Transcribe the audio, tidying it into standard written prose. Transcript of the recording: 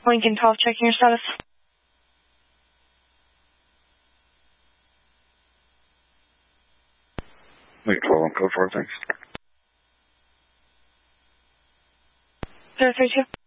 Lincoln 12, checking your status. Lincoln 12 on code 4, thanks. 032.